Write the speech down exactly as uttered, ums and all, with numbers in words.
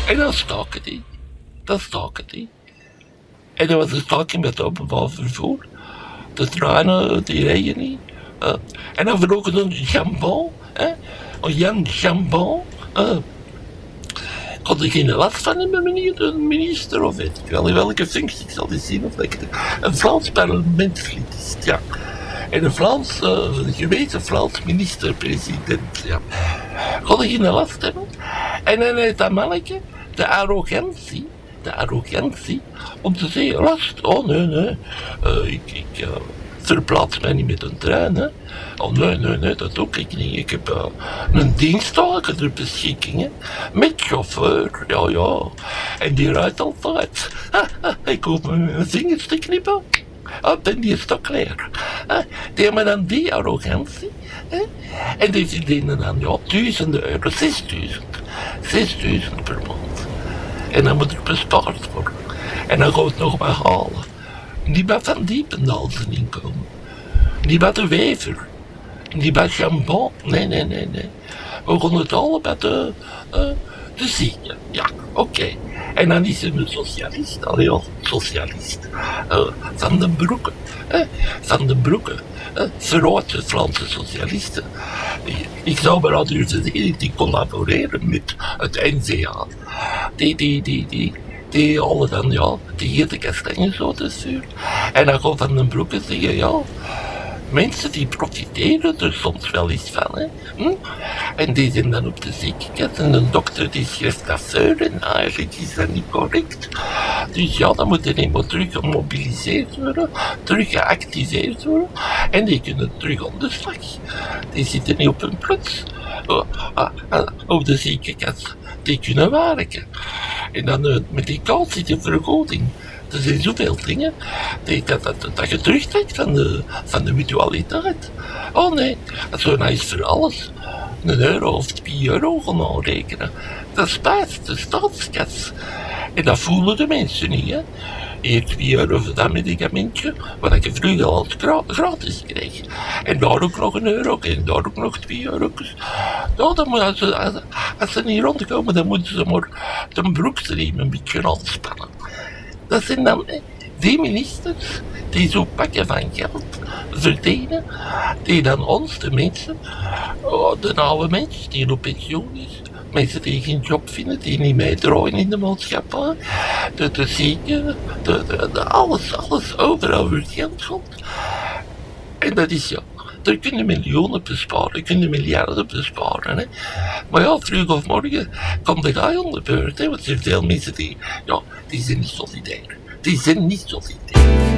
En dan staken die. Dan staken die. En er was een staking met openbaar vervoer. De treinen, die rijden niet. Uh, en dan vroegen ze een jambon. Hè? Een Jan Jambon. Uh, kon er geen last van hebben, meneer de minister, of weet ik wel in welke functie, ik zal eens zien of ik het... Een Vlaams parlementslid is, ja. En een Vlaams, uh, geweten Vlaams minister-president, ja. Kon er geen last hebben. En dan heeft dat manneke de arrogantie, de arrogantie, om te zeggen, last, oh nee, nee, uh, ik, ik uh, verplaats mij niet met een trein, hè. Oh nee, nee, nee, dat doe ik niet. Ik heb uh, een dienstwagen ter beschikking, hè. Met chauffeur, ja, ja. En die rijdt altijd. Ik hoef me met mijn vingers te knippen. Oh, en die is toch klaar. Die hebben dan die arrogantie. Hè? En die verdienen dan, ja, duizenden euro, zesduizend. Zesduizend per maand. En dan moet er bespaard worden. En dan gaat het nog maar halen. Niet bij Van Diependaal zijn inkomen. Niet bij de Wever. Niet bij Jambon. Nee, nee, nee, nee. We gaan het halen bij de, uh, de zieken. Ja, oké. Okay. En dan is er een socialist, allee, ja, socialist. Uh, van den Broeke. Uh, van den Broeke. Uh, Verrotte Franse socialisten. Ik zou maar al durven zeggen, die collaboreren met het N V A. Die, die, die, die. Die halen dan, ja, die hete kastanjen zo te sturen. En dan gaat Van den Broeke zeggen, ja, mensen die profiteren er soms wel eens van, hè. Hm? En die zijn dan op de ziekenkast en de dokter die schrijft dat voor en eigenlijk is dat niet correct. Dus ja, dan moet er eenmaal terug gemobiliseerd worden, terug geactiveerd worden en die kunnen terug aan de slag. Die zitten niet op hun plots. Uh, uh, uh, op de ziekenkast, die kunnen werken. En dan uh, met die koolziektevergoeding. Er zijn zoveel dingen die, dat, dat, dat je terugtrekt van de, van de mutualiteit. Oh nee, zo is voor alles. Een euro of twee euro gaan aanrekenen. Dat spaart de staatskas. En dat voelen de mensen niet, hè. Hier twee euro voor dat medicamentje, wat je vroeger al gra- gratis kreeg. En daar ook nog een euro, en daar ook nog twee euro's. Nou, dan moet, als, ze, als, als ze niet rondkomen, dan moeten ze maar de broeksriem een beetje aanspannen. Dat zijn dan die ministers die zo pakken van geld verdienen, die dan ons, de mensen, oh, de oude mens die op pensioen is, mensen die geen job vinden, die niet meedraaien in de maatschappij, de, de zieken, de, de, de, alles, alles overal wordt geld komt. En dat is ja, daar kunnen miljoenen besparen, kunnen miljarden besparen. Hè. Maar ja, vroeg of morgen komt de guy aan de beurt, hè, want er zijn veel mensen die, ja, die zijn niet solidair. Die zijn niet solidair.